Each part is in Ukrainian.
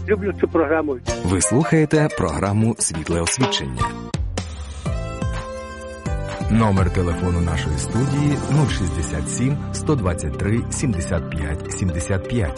Люблю цю програму. Ви слухаєте програму «Світле освічення». Номер телефону нашої студії 067 123 75 75.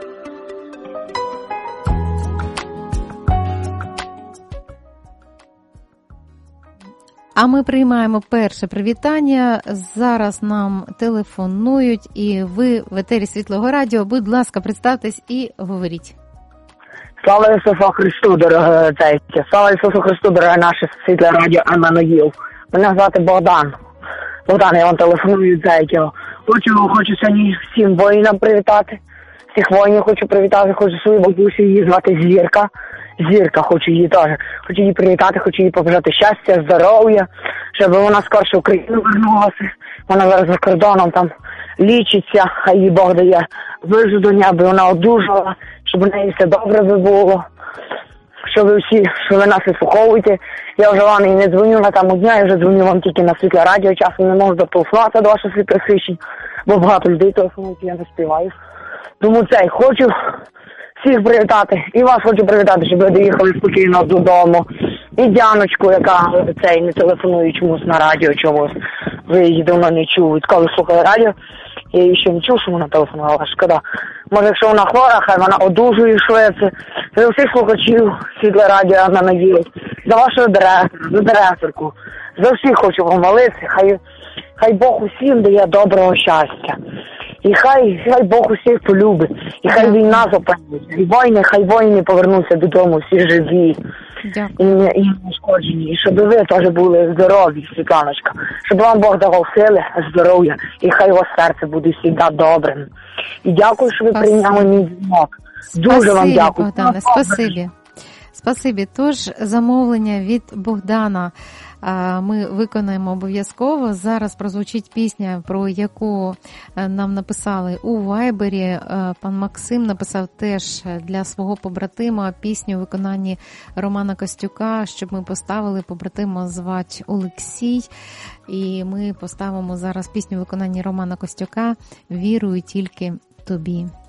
А ми приймаємо перше привітання. Зараз нам телефонують, і ви в етері Світлого радіо. Будь ласка, представтесь і говоріть. Слава Ісусу Христу, дорогі зайці! Слава Ісусу Христу, дороге наше Світле радіо Еммануїл. Мене звати Богдан. Богдан, я вам телефоную від зайців. Хочу сьогодні всім воїнам привітати. Всіх воїнів хочу привітати, хочу свою бабусю, її звати Зірка. Зірка, хочу її теж. Хочу її привітати, хочу їй побажати щастя, здоров'я, щоб вона скорше в Україну вернулася. Вона зараз за кордоном там лічиться, а їй Бог дає вижудання, аби вона одужала, щоб у неї все добре би було. Що ви всі, що ви нас вислуховуєте. Я вже вам і не дзвоню на тому дня, я вже дзвоню вам тільки на Світле радіо, часом не можу дотелефонувати до ваших світлосвічень, бо багато людей телефонують, я не співаю. Тому хочу всіх привітати, і вас хочу привітати, щоб ви доїхали спокійно додому. І Дяночку, яка не телефонує чомусь на радіо, чомусь. Ви її давно не чули. Коли слухає радіо, я її ще не чув, що вона телефонувала. Шкода. Може, якщо вона хвора, хай вона одужує швидше. За всіх слухачів Світле радіо Еммануїл. За вашого директора, за директорку. За всіх хочу вам молитися. Хай Бог усім дає доброго щастя. І хай Бог усіх полюбить. І хай війна зупиниться. І хай воїни повернуться додому, всі живі. І не нашкоджені. І щоб ви теж були здорові, Світланочка. Щоб вам Бог давав сили, здоров'я. І хай у вас серце буде завжди добрим. І дякую, що ви прийняли мій дзвінок. Дуже вам дякую. Богдане, спасибі. Тож замовлення від Богдана ми виконаємо обов'язково. Зараз прозвучить пісня, про яку нам написали у Вайбері. Пан Максим написав теж для свого побратима пісню у виконанні Романа Костюка, щоб ми поставили. Побратима звать Олексій. І ми поставимо зараз пісню у виконанні Романа Костюка «Вірую тільки тобі».